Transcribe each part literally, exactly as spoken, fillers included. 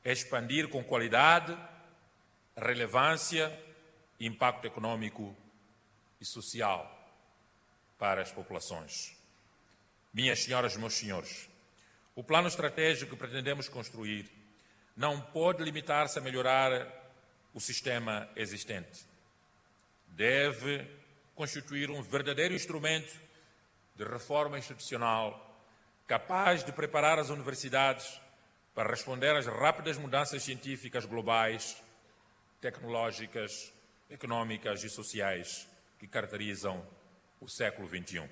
expandir com qualidade, relevância e impacto econômico e social para as populações. Minhas senhoras e meus senhores, o plano estratégico que pretendemos construir não pode limitar-se a melhorar o sistema existente. Deve constituir um verdadeiro instrumento de reforma institucional capaz de preparar as universidades para responder às rápidas mudanças científicas globais, tecnológicas, económicas e sociais que caracterizam o século vinte e um.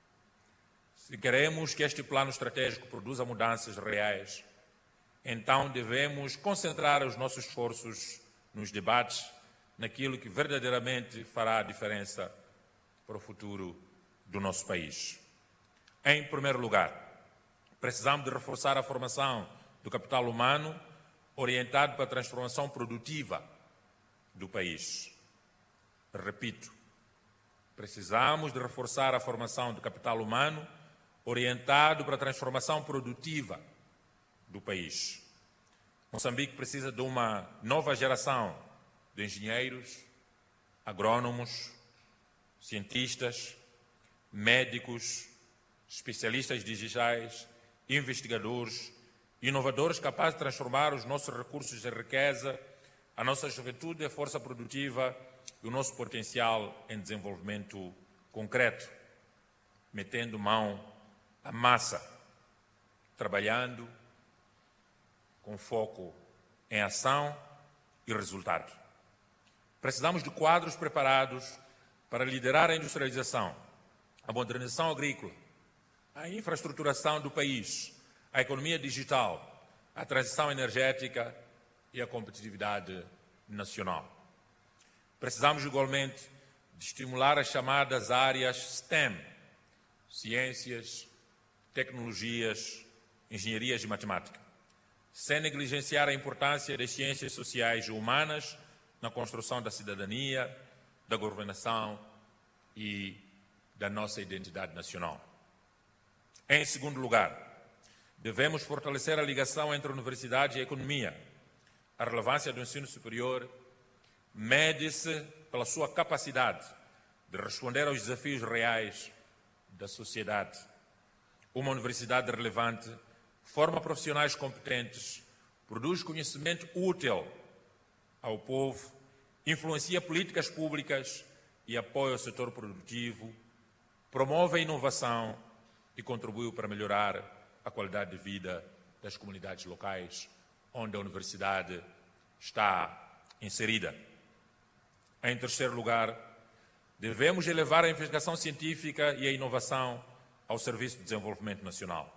Se queremos que este plano estratégico produza mudanças reais, então devemos concentrar os nossos esforços nos debates, naquilo que verdadeiramente fará a diferença para o futuro do nosso país. Em primeiro lugar, precisamos de reforçar a formação do capital humano orientado para a transformação produtiva do país. Repito, precisamos de reforçar a formação do capital humano orientado para a transformação produtiva do país. Moçambique precisa de uma nova geração de engenheiros, agrônomos, cientistas, médicos, especialistas digitais, investigadores, inovadores capazes de transformar os nossos recursos em riqueza, a nossa juventude em força produtiva e o nosso potencial em desenvolvimento concreto, metendo mão à massa, trabalhando com foco em ação e resultado. Precisamos de quadros preparados para liderar a industrialização, a modernização agrícola, a infraestruturação do país, a economia digital, a transição energética e a competitividade nacional. Precisamos, igualmente, de estimular as chamadas áreas STEM, ciências, tecnologias, engenharias e matemática, sem negligenciar a importância das ciências sociais e humanas na construção da cidadania, da governação e da nossa identidade nacional. Em segundo lugar, devemos fortalecer a ligação entre a universidade e a economia. A relevância do ensino superior mede-se pela sua capacidade de responder aos desafios reais da sociedade. Uma universidade relevante forma profissionais competentes, produz conhecimento útil ao povo, influencia políticas públicas e apoia o setor produtivo, promove a inovação e contribui para melhorar a qualidade de vida das comunidades locais onde a universidade está inserida. Em terceiro lugar, devemos elevar a investigação científica e a inovação ao serviço do desenvolvimento nacional.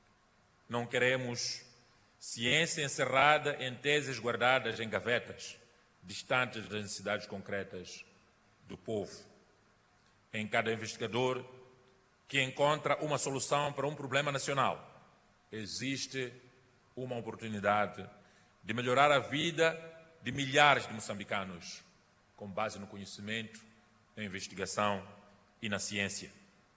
Não queremos ciência encerrada em teses guardadas em gavetas, distantes das necessidades concretas do povo. Em cada investigador que encontra uma solução para um problema nacional, existe uma oportunidade de melhorar a vida de milhares de moçambicanos, com base no conhecimento, na investigação e na ciência.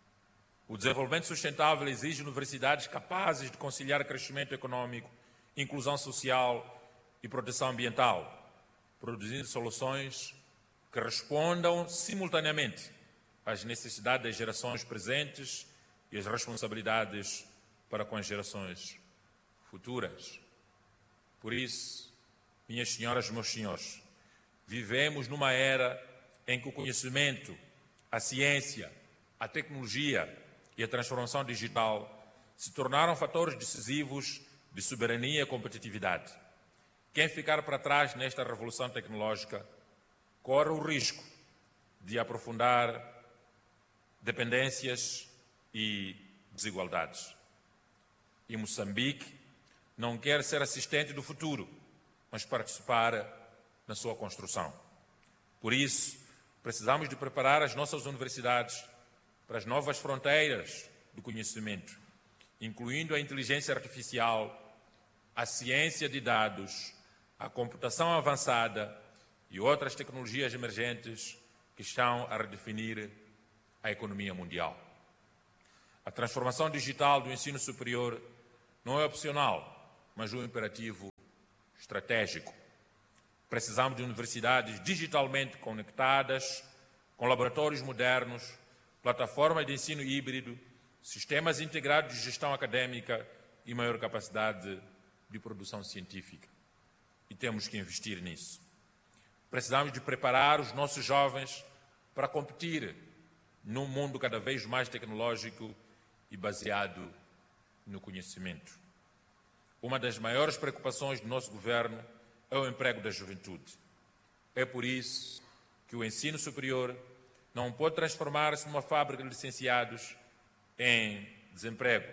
O desenvolvimento sustentável exige universidades capazes de conciliar crescimento econômico, inclusão social e proteção ambiental, produzindo soluções que respondam simultaneamente às necessidades das gerações presentes e às responsabilidades para com as gerações futuras. Por isso, minhas senhoras e meus senhores, vivemos numa era em que o conhecimento, a ciência, a tecnologia e a transformação digital se tornaram fatores decisivos de soberania e competitividade. Quem ficar para trás nesta revolução tecnológica corre o risco de aprofundar dependências e desigualdades. E Moçambique não quer ser assistente do futuro, mas participar na sua construção. Por isso, precisamos de preparar as nossas universidades para as novas fronteiras do conhecimento, incluindo a inteligência artificial, a ciência de dados, a computação avançada e outras tecnologias emergentes que estão a redefinir a economia mundial. A transformação digital do ensino superior não é opcional, mas um imperativo estratégico. Precisamos de universidades digitalmente conectadas, com laboratórios modernos, plataformas de ensino híbrido, sistemas integrados de gestão académica e maior capacidade de produção científica. E temos que investir nisso. Precisamos de preparar os nossos jovens para competir num mundo cada vez mais tecnológico e baseado no conhecimento. Uma das maiores preocupações do nosso governo é o emprego da juventude. É por isso que o ensino superior não pode transformar-se numa fábrica de licenciados em desemprego.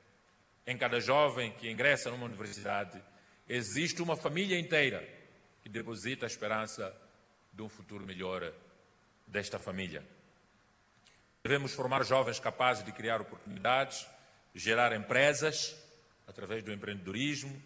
Em cada jovem que ingressa numa universidade, existe uma família inteira que deposita a esperança de um futuro melhor desta família. Devemos formar jovens capazes de criar oportunidades, gerar empresas através do empreendedorismo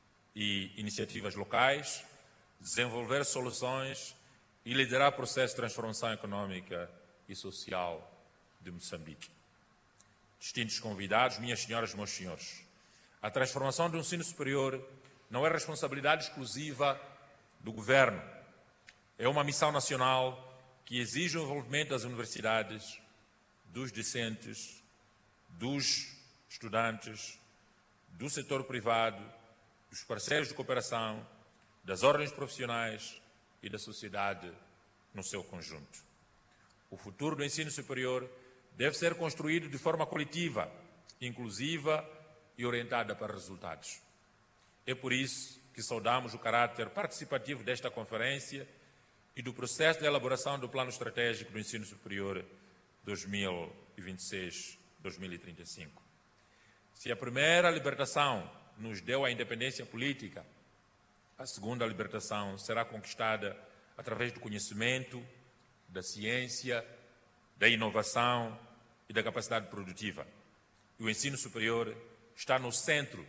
e iniciativas locais, desenvolver soluções e liderar processos de transformação econômica e social de Moçambique. Distintos convidados, minhas senhoras e meus senhores, a transformação do ensino superior não é responsabilidade exclusiva do governo. É uma missão nacional que exige o envolvimento das universidades, dos discentes, dos estudantes, do setor privado, dos parceiros de cooperação, das ordens profissionais e da sociedade no seu conjunto. O futuro do ensino superior deve ser construído de forma coletiva, inclusiva e orientada para resultados. É por isso que saudamos o caráter participativo desta conferência e do processo de elaboração do Plano Estratégico do Ensino Superior dois mil e vinte e seis a dois mil e trinta e cinco. Se a primeira libertação nos deu a independência política, a segunda libertação será conquistada através do conhecimento, da ciência, da inovação e da capacidade produtiva. E o ensino superior está no centro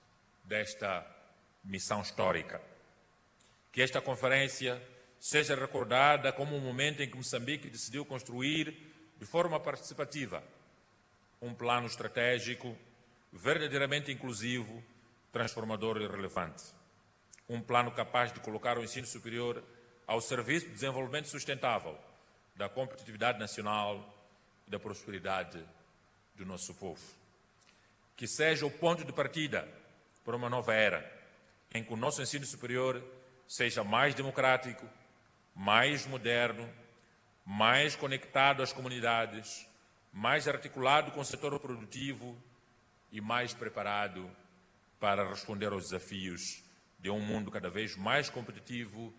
desta missão histórica. Que esta conferência seja recordada como um momento em que Moçambique decidiu construir de forma participativa um plano estratégico verdadeiramente inclusivo, transformador e relevante. Um plano capaz de colocar o ensino superior ao serviço do desenvolvimento sustentável, da competitividade nacional e da prosperidade do nosso povo. Que seja o ponto de partida para uma nova era, em que o nosso ensino superior seja mais democrático, mais moderno, mais conectado às comunidades, mais articulado com o setor produtivo e mais preparado para responder aos desafios de um mundo cada vez mais competitivo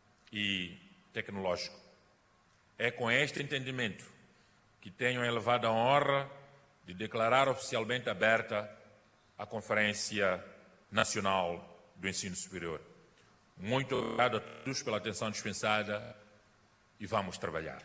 e tecnológico. É com este entendimento que tenho a elevada honra de declarar oficialmente aberta a Conferência Nacional do Ensino Superior. Muito obrigado a todos pela atenção dispensada e vamos trabalhar.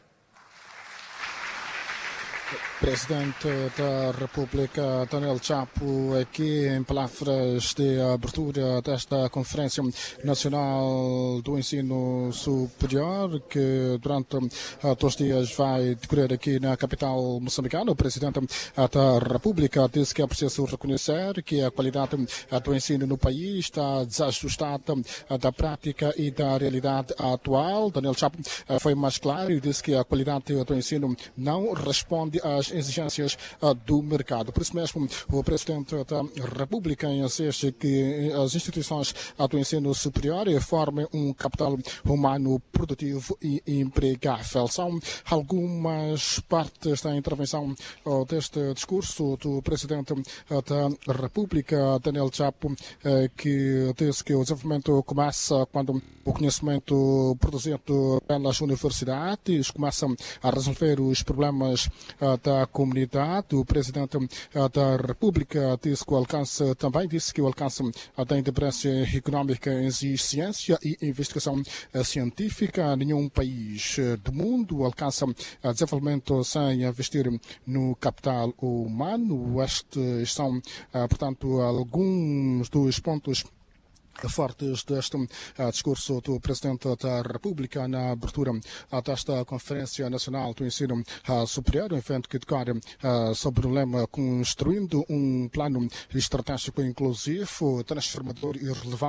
Presidente da República, Daniel Chapo, aqui em palavras de abertura desta Conferência Nacional do Ensino Superior, que durante dois dias vai decorrer aqui na capital moçambicana. O Presidente da República disse que é preciso reconhecer que a qualidade do ensino no país está desajustada da prática e da realidade atual. Daniel Chapo foi mais claro e disse que a qualidade do ensino não responde às exigências do mercado. Por isso mesmo, o Presidente da República insiste que as instituições do ensino superior formem um capital humano produtivo e empregável. São algumas partes da intervenção deste discurso do Presidente da República, Daniel Chapo, que disse que o desenvolvimento começa quando o conhecimento produzido pelas universidades começa a resolver os problemas da comunidade. O Presidente da República disse que o alcance, também disse que o alcance da independência económica exige ciência e investigação científica. Nenhum país do mundo alcança desenvolvimento sem investir no capital humano. Estes são, portanto, alguns dos pontos fortes deste uh, discurso do Presidente da República na abertura uh, desta Conferência Nacional do Ensino uh, Superior, um evento que decorre uh, sobre o lema Construindo um Plano Estratégico Inclusivo, Transformador e Relevante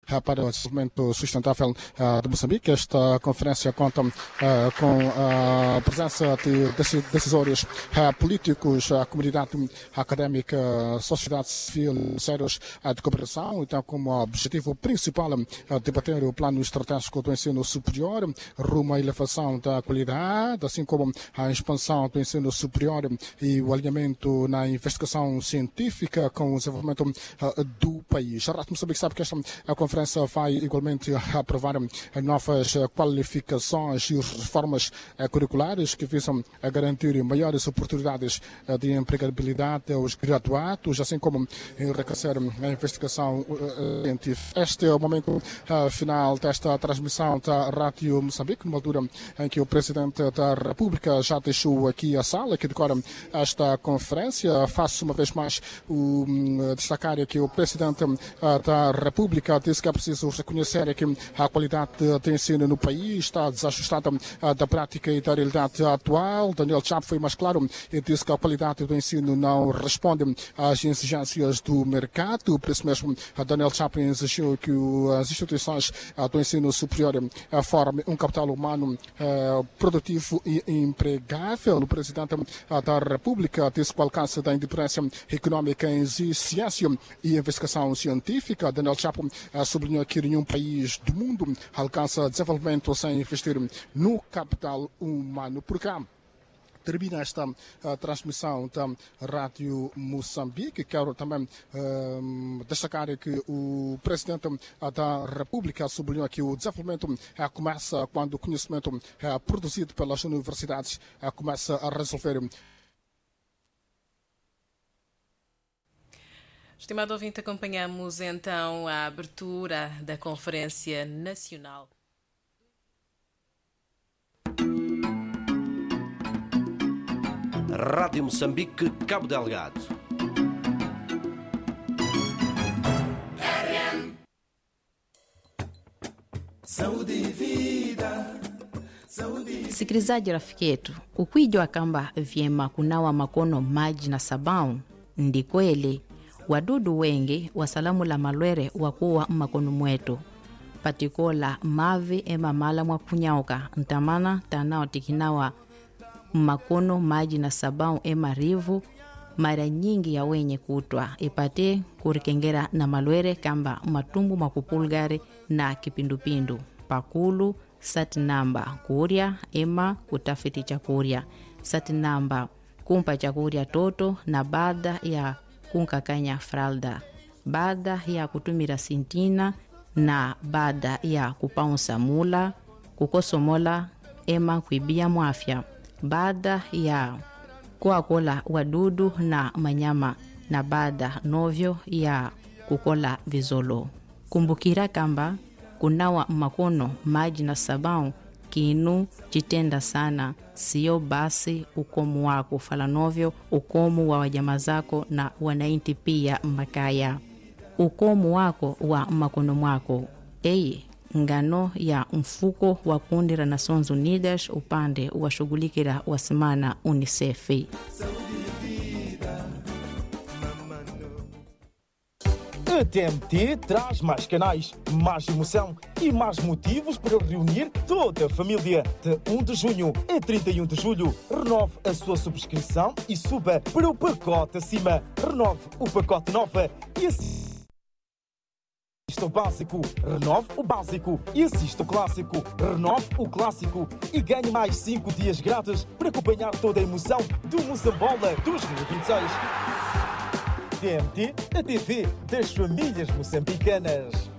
para o desenvolvimento sustentável de Moçambique. Esta conferência conta com a presença de decisores políticos, a comunidade académica, a sociedade civil, parceiros de cooperação, então como objetivo principal debater o plano estratégico do ensino superior rumo à elevação da qualidade, assim como a expansão do ensino superior e o alinhamento na investigação científica com o desenvolvimento do país. A Rádio Moçambique sabe que esta a conferência vai igualmente aprovar novas qualificações e reformas curriculares que visam garantir maiores oportunidades de empregabilidade aos graduados, assim como enriquecer a investigação científica. Este é o momento final desta transmissão da Rádio Moçambique, numa altura em que o Presidente da República já deixou aqui a sala que decora esta conferência. Faço uma vez mais o destacar que o Presidente da República disse que é preciso reconhecer que a qualidade de ensino no país está desajustada da prática e da realidade atual. Daniel Chapo foi mais claro e disse que a qualidade do ensino não responde às exigências do mercado. Por isso mesmo, Daniel Chapo exigiu que as instituições do ensino superior formem um capital humano produtivo e empregável. O Presidente da República disse que o alcance da independência econômica exige ciência e investigação científica. Daniel Chapo sublinhou que nenhum país do mundo alcança desenvolvimento sem investir no capital humano. Por cá termina esta uh, transmissão da Rádio Moçambique. Quero também uh, destacar que o Presidente uh, da República sublinhou que o desenvolvimento uh, começa quando o conhecimento uh, produzido pelas universidades uh, começa a resolver. Estimado ouvinte, acompanhamos então a abertura da Conferência Nacional. Rádio Moçambique, Cabo Delgado. Saúde e vida. Sikilizaji rafiki yetu, ukwijo akamba vyema kunawa makono maji na sabão ndi kweli. Wadudu wengi wasalamu la malwere wakuwa makono mwetu patikola mavi ema mala mwa kunyauka ntamana tanao tikinawa makono maji na sabão ema rivu mara nyingi ya wenye kutwa ipate kurikengera na malwere kamba matumbu makupulgari na kipindupindu pakulu sati namba kuria ema kutafiti chakuria sati namba kumpa chakuria toto na baada ya kunkakanya fralda baada ya kutumira sintina na baada ya kupaunsa mula kukosomola ema kuibia mwafya baada ya kuakola wadudu na manyama na baada novyo ya kukola vizolo. Kumbukira kamba kunawa makono maji na sabão kinu chitenda sana sio basi ukomu wako fala novyo ukomu wa wajama zako na wanainti pia makaya ukomu wako wa makono mwako eye ngano ya mfuko wa kundi la Nações Unidas upande wa shughulikira wa semana UNICEF. A T M T traz mais canais, mais emoção e mais motivos para reunir toda a família. De primeiro de junho a trinta e um de julho, renove a sua subscrição e suba para o pacote acima. Renove o pacote nova e assista o básico. Renove o básico e assista o clássico. Renove o clássico e ganhe mais cinco dias grátis para acompanhar toda a emoção do Moçambola dois mil e vinte e seis. T M T, a T V das famílias moçambicanas.